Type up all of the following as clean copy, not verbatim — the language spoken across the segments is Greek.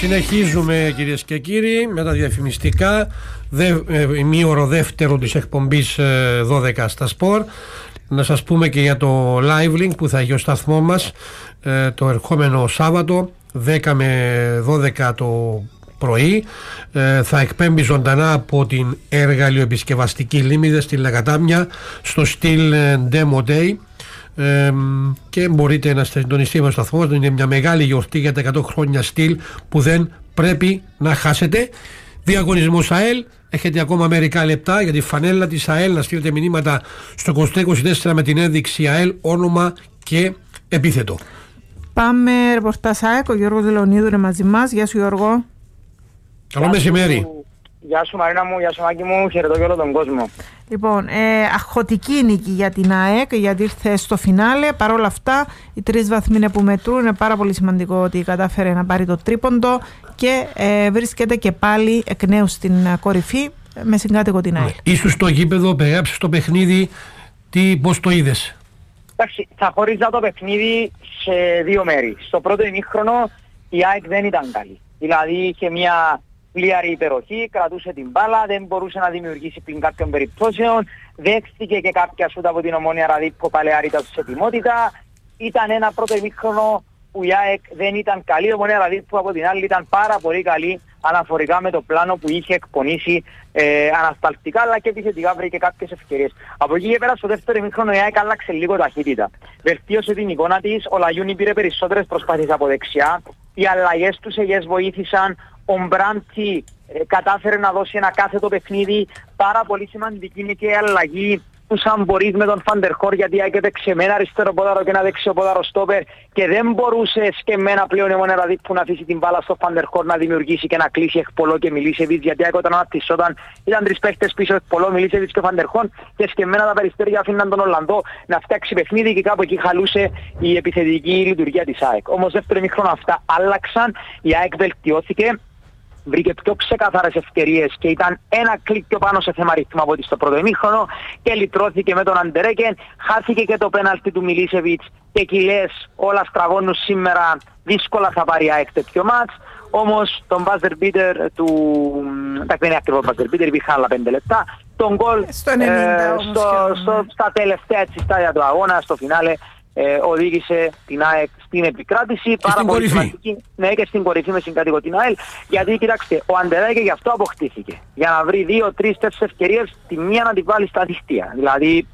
Συνεχίζουμε κυρίες και κύριοι με τα διαφημιστικά, ημίωρο δεύτερο της εκπομπής 12 στα Σπορ. Να σας πούμε και για το live link που θα έχει ο σταθμό μας το ερχόμενο Σάββατο 10 με 12 το πρωί. Θα εκπέμπει ζωντανά από την εργαλειοεπισκευαστική Λίμιδες στη Λαγατάμια στο στυλ Demo Day. Και μπορείτε να συντονιστείτε με το σταθμό. Είναι μια μεγάλη γιορτή για τα 100 χρόνια στυλ που δεν πρέπει να χάσετε. Διαγωνισμός ΑΕΛ. Έχετε ακόμα μερικά λεπτά για τη φανέλα της ΑΕΛ να στείλετε μηνύματα στο 2324 με την ένδειξη ΑΕΛ, όνομα και επίθετο. Πάμε ρεπορτάζ ΑΕΚ. Ο Γιώργος Λεωνίδου είναι μαζί μας. Γεια σου Γιώργο. Καλό μεσημέρι. Γεια σου Μαρίνα μου, γεια σου Μάκη μου, χαιρετώ και όλο τον κόσμο. Λοιπόν, αχωτική νίκη για την ΑΕΚ, γιατί ήρθε στο φινάλε. Παρ' όλα αυτά, οι 3 βαθμοί που μετρούν, είναι πάρα πολύ σημαντικό ότι κατάφερε να πάρει το τρίποντο και βρίσκεται και πάλι εκ νέου στην κορυφή με συγκάτοικο την ΑΕΚ. Ήσου στο γήπεδο, περιγράψεις το παιχνίδι, πώς το είδες? Εντάξει, θα χωρίζα το παιχνίδι σε δύο μέρη. Στο πρώτο ημίχρονο η ΑΕΚ δεν ήταν καλή. Δηλαδή είχε μια πλήρη υπεροχή, κρατούσε την μπάλα, δεν μπορούσε να δημιουργήσει πλην κάποιων περιπτώσεων, δέχτηκε και κάποια σούτα από την Ομόνοια Ραδίπκο παλαιάρητα τους ετοιμότητα. Ήταν ένα πρώτο ημίχρονο που η ΑΕΚ δεν ήταν καλή, η Ομόνοια Ραδίπκο από την άλλη ήταν πάρα πολύ καλή αναφορικά με το πλάνο που είχε εκπονήσει ανασταλτικά, αλλά και επιθετικά βρήκε κάποιες ευκαιρίες. Από εκεί και πέρα στο δεύτερο ημίχρονο η ΑΕΚ άλλαξε λίγο ταχύτητα. Βελτίωσε την εικόνα της, ο Λαγιούνι πήρε περισσότερες προσπάθειες από δεξιά, οι αλλαγές του Σεγιές βοήθησαν. Ο Μπράντι κατάφερε να δώσει ένα κάθετο παιχνίδι. Πάρα πολύ σημαντική είναι και η αλλαγή του Σαμπορής με τον Φαντερχόρ, γιατί έπαιξε με ένα αριστερό πόδαρο και ένα δεξιό πόδαρο στόπερ και δεν μπορούσε σκεμμένα πλέον η Ομόνοια Ραδίπκο να αφήσει την μπάλα στο Φαντερχόρ να δημιουργήσει και να κλείσει Εκπολό και Μιλίσεβιτς, γιατί όταν αναπτυσσόταν ήταν 3 παίχτες πίσω, Εκπολό, Μιλίσεβιτς και Φαντερχόρ, και σκεμμένα τα περιστέρια αφήναν τον Ολλανδό να φτιάξει παιχνίδι και κάπου εκεί χαλούσε η επιθετική λειτουργία της ΑΕΚ. Όμως δεύτερο ημίχρονο αυτά άλλαξαν, η ΑΕΚ βελτιώθηκε, βρήκε πιο ξεκάθαρες ευκαιρίες και ήταν ένα κλικ πιο πάνω σε θέμα ρυθμού από ότι στο πρώτο ημίχρονο και λυτρώθηκε με τον Αντερέκεν. Χάθηκε και το πέναλτι του Μιλίσεβιτς και εκεί λες όλα στραβώνουν σήμερα, δύσκολα θα πάρει η ΑΕΚ τέτοιο μάτς. Όμως τον buzzer beater του... εντάξει, δεν είναι ακριβώς buzzer beater, υπήρχαν άλλα 5 λεπτά. Τον γκολ στα τελευταία στάδια του αγώνα, στο φινάλε, οδήγησε την ΑΕΚ στην επικράτηση. Πάρα πολύ σημαντική. Ναι, και στην κορυφή με συγκάτοικο την ΑΕΛ. Γιατί κοιτάξτε, ο Αντερέκε γι' αυτό αποκτήθηκε. Για να βρει 2, 3, 4 ευκαιρίες, τη μία να την βάλει στα δίχτυα. Δηλαδή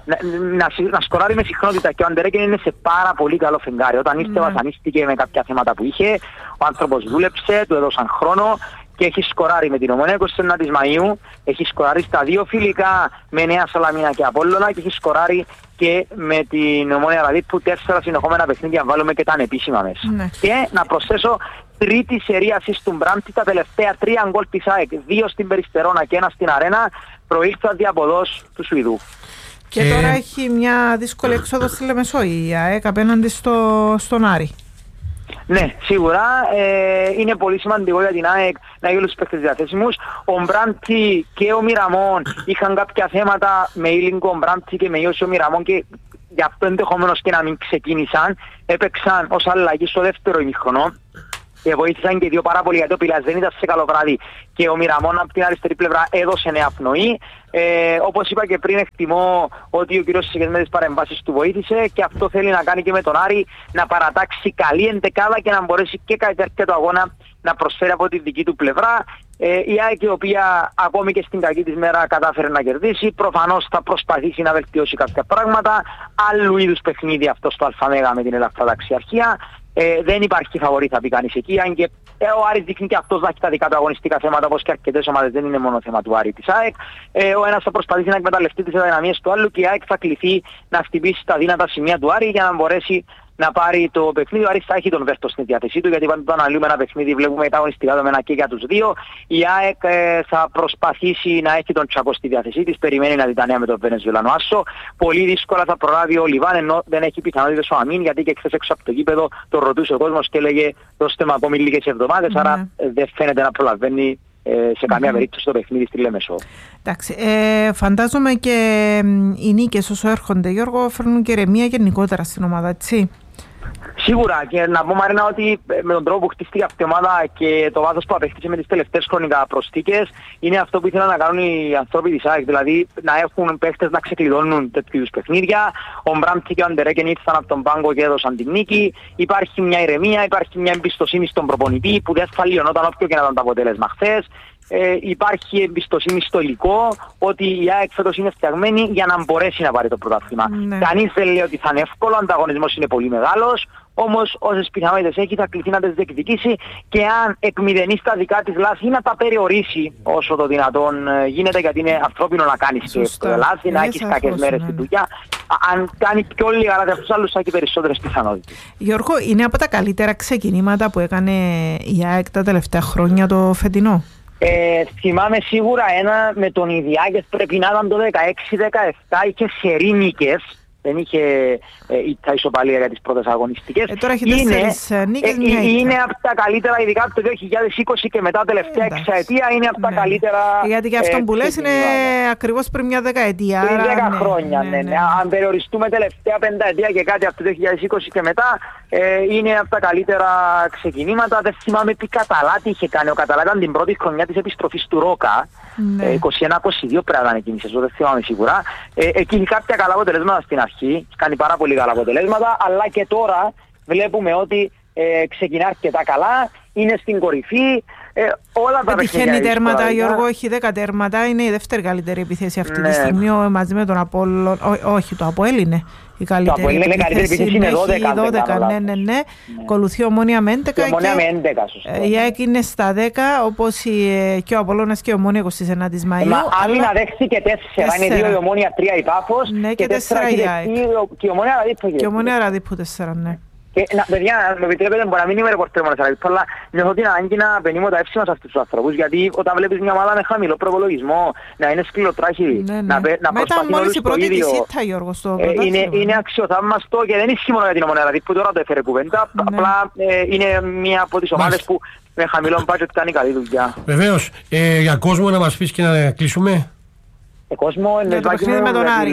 να σκοράρει με συχνότητα. Και ο Αντερέκε είναι σε πάρα πολύ καλό φεγγάρι. Όταν ήρθε, βασανίστηκε με κάποια θέματα που είχε. Ο άνθρωπος δούλεψε, του έδωσαν χρόνο. Και έχει σκοράρει με την Ομόνοια 29 της Μαΐου, έχει σκοράρει στα 2 φιλικά με Νέα Σαλαμίνα και Απόλλωνα και έχει σκοράρει και με την Ομόνοια Ραδίπκο 4 συνεχόμενα παιχνίδια, βάλουμε και τα ανεπίσημα μέσα. Ναι. Και να προσθέσω τρίτη σερία ασίστ του Μπράντι, τα τελευταία 3 γκολ της ΑΕΚ, 2 στην Περιστερώνα και 1 στην Αρένα, προήλθαν διαποδός του Σουηδού. Και τώρα έχει μια δύσκολη έξοδο στη Λεμεσό η ΑΕΚ απέναντι στον Άρη. Ναι, σίγουρα είναι πολύ σημαντικό για την ΑΕΚ να γίνουν τους παίκτες διαθέσιμους. Ο Μπράντι και ο Μιραμόν είχαν κάποια θέματα με Ήλιγκο, ο Μπράντι και με Ιώσιο Μιραμόν και γι' αυτό ενδεχομένως και να μην ξεκίνησαν. Έπαιξαν ως αλλαγή στο δεύτερο ημίχρονο και βοήθησαν και 2 πάρα πολύ, γιατί ο Πιλάς δεν ήταν σε καλό βράδυ και ο Μιραμόν από την αριστερή πλευρά έδωσε νέα πνοή. Όπως είπα και πριν, εκτιμώ ότι ο κύριος Σιγές με τις παρεμβάσεις του βοήθησε και αυτό θέλει να κάνει και με τον Άρη, να παρατάξει καλή εντεκάδα και να μπορέσει και κατά τη διάρκεια του αγώνα να προσφέρει από τη δική του πλευρά. Η ΑΕΚ, η οποία ακόμη και στην κακή της μέρα κατάφερε να κερδίσει, προφανώς θα προσπαθήσει να βελτιώσει κάποια πράγματα. Άλλου είδους παιχνίδι αυτό στο ΑΜΕΓΑ με την Ελαφρά Ταξιαρχία. Δεν υπάρχει φαβορί, θα πει κανείς εκεί, αν και ο Άρης δείχνει και αυτός να έχει τα δικά του αγωνιστικά θέματα, όπως και αρκετές ομάδες, δεν είναι μόνο θέμα του Άρη της ΑΕΚ. Ο ένας θα προσπαθήσει να εκμεταλλευτεί τις αδυναμίες του άλλου και η ΑΕΚ θα κληθεί να χτυπήσει τα δύνατα σημεία του Άρη για να μπορέσει να πάρει το παιχνίδι. Ο Άρης θα έχει τον Βέρτο στην διάθεσή του, γιατί πάντα το αναλύουμε ένα παιχνίδι, βλέπουμε τα αγωνιστικά δεδομένα και για τους δύο. Η ΑΕΚ θα προσπαθήσει να έχει τον Τσακό στη διάθεσή της, περιμένει να δει τα νέα με τον Βενεζουελανό άσο. Πολύ δύσκολα θα προλάβει ο Λιβάν, ενώ δεν έχει πιθανότητες ο Αμίν, γιατί και χθες έξω από το γήπεδο τον ρωτούσε ο κόσμος και έλεγε δώστε μου ακόμη λίγες εβδομάδες, άρα δεν φαίνεται να προλαβαίνει σε καμία περίπτωση το παιχνίδι στη Λέμεσο. Εντάξει, φαντάζομαι και οι νίκες όσο έρχονται, Γιώργο, φέρνουν και ηρεμία γενικότερα στην ομάδα, έτσι. Σίγουρα, και να πω Μαρίνα ότι με τον τρόπο που χτίστηκε αυτή η ομάδα και το βάθος που απέκτησε με τις τελευταίες χρονικά προσθήκες είναι αυτό που ήθελαν να κάνουν οι άνθρωποι της ΑΕΚ, δηλαδή να έχουν παίχτες να ξεκλειδώνουν τέτοιου είδους παιχνίδια. Ο Μπράμτσι και ο Αντερέκεν ήρθαν από τον πάγκο και έδωσαν την νίκη. Υπάρχει μια ηρεμία, υπάρχει μια εμπιστοσύνη στον προπονητή που δεν θα λιωνόταν όποιο και να ήταν το αποτέλεσμα χθες. Υπάρχει εμπιστοσύνη στο υλικό ότι η ΑΕΚ φέτος είναι φτιαγμένη για να μπορέσει να πάρει το πρωτάθλημα. Κανείς δεν λέει ότι θα είναι εύκολο, ο ανταγωνισμός είναι πολύ μεγάλος, όμως όσες πιθανότητες έχει θα κληθεί να τις διεκδικήσει και αν εκμηδενεί τα δικά της λάθη να τα περιορίσει όσο το δυνατόν γίνεται, γιατί είναι ανθρώπινο να κάνεις και λάθη, να έχεις κακές μέρες στη δουλειά. Αν κάνει πιο λίγα λάθη αυτούς άλλους θα έχει περισσότερες πιθανότητες. Γιώργο, είναι από τα καλύτερα ξεκινήματα που έκανε η ΑΕΚ τα τελευταία χρόνια το φετινό? Θυμάμαι σίγουρα ένα με τον Ιδιάκες, πρέπει να ήταν το 16-17, είχε σερί νίκες, δεν είχε τα ισοπαλία για τις πρώτες αγωνιστικές. Τώρα έχει 4 νίκες, είναι από τα καλύτερα, ειδικά από το 2020 και μετά τελευταία εξαετία, είναι από τα καλύτερα. Γιατί και αυτό που λες είναι ακριβώς πριν μια δεκαετία. Πριν 10 χρόνια, ναι. Αν περιοριστούμε τελευταία πενταετία και κάτι από το 2020 και μετά, είναι από τα καλύτερα ξεκινήματα. Δεν θυμάμαι τι Καταλάτη είχε κάνει. Ο Καταλάτη ήταν την πρώτη χρονιά της επιστροφής του Ρόκα. 21-22 πρέπει να εκείνη η σεζόν, δεν θυμάμαι σίγουρα. Εκεί είχε κάποια καλά αποτελέσματα στην αρχή, κάνει πάρα πολύ καλά αποτελέσματα, αλλά και τώρα βλέπουμε ότι ξεκινά αρκετά καλά, είναι στην κορυφή. Όλα τα παιχνίδια. Τέρματα, Γιώργο, έχει 10 τέρματα, είναι η δεύτερη καλύτερη επιθέση αυτή τη στιγμή μαζί με τον Απόλλων. Όχι, το Αποέλ είναι η καλύτερη επιθέση. Είναι 12, ναι. Ακολουθεί η Ομόνια με 11 και η ΑΕΚ είναι στα 10, όπως και ο Απόλλωνας και η Ομόνια 29 Μαΐου. Άμυνα δέχθηκε 4, είναι 2 η Ομόνια, 3 η Πάφος και 4 η ΑΕΚ. Και η Ομόνια Ραδίππου 4, ναι. Και παιδιά, με επιτρέπετε, μπορεί να μην είμαι ρεπορτέρ μόνος, αλλά νιώθω την ανάγκη να πενήμω τα εύσημα σε αυτούς τους ανθρώπους, γιατί όταν βλέπεις μια ομάδα με χαμηλό προπολογισμό, να είναι σκληροτράχη, να προσπαθεί όλους το ίδιο, είναι αξιοθαύμαστο και δεν ισχύει μόνο για την Ομονία, δηλαδή που τώρα το έφερε κουβέντα, απλά είναι μια από τις ομάδες που με χαμηλό μπάτζετ κάνει καλή δουλειά. Βεβαίως, για κόσμο να μας πεις και να κλείσουμε. Κόσμο, με τον Άρη.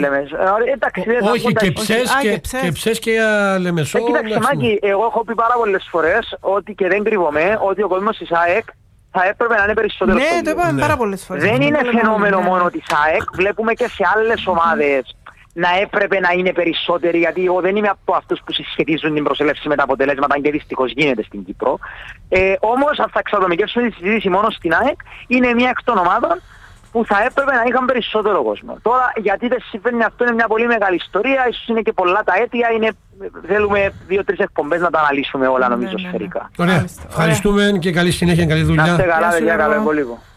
Όχι, και ψες και για Λεμεσό. Κοίταξε Μάκη, εγώ έχω πει πάρα πολλές φορές ότι και δεν κρύβομαι ότι ο κόσμος της ΑΕΚ θα έπρεπε να είναι περισσότερο. Ναι, το είπαμε πάρα πολλές φορές. Δεν είναι φαινόμενο μόνο της ΑΕΚ, βλέπουμε και σε άλλες ομάδες να έπρεπε να είναι περισσότεροι, γιατί εγώ δεν είμαι από αυτούς που συσχετίζουν την προσέλευση με τα αποτελέσματα και δυστυχώς γίνεται στην Κύπρο. Όμως, αν θα εξατομικεύσουμε τη συζήτηση μόνο στην ΑΕΚ, είναι μία εκ των ομάδων που θα έπρεπε να είχαν περισσότερο κόσμο. Τώρα, γιατί δεν συμβαίνει αυτό, είναι μια πολύ μεγάλη ιστορία, ίσως είναι και πολλά τα αίτια, θέλουμε 2-3 εκπομπές να τα αναλύσουμε όλα, νομίζω, σφαιρικά. Ωραία. Ευχαριστούμε και καλή συνέχεια, καλή δουλειά. Να είστε καλά, παιδιά, καλό υπόλοιπο.